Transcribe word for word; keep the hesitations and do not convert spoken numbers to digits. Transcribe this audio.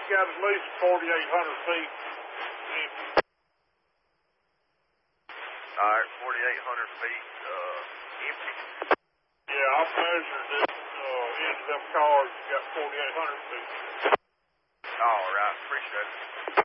got at least forty-eight hundred feet empty. All right, forty-eight hundred feet uh, empty. Yeah, I measured it uh, into them cars. You got forty-eight hundred feet. All right, appreciate it.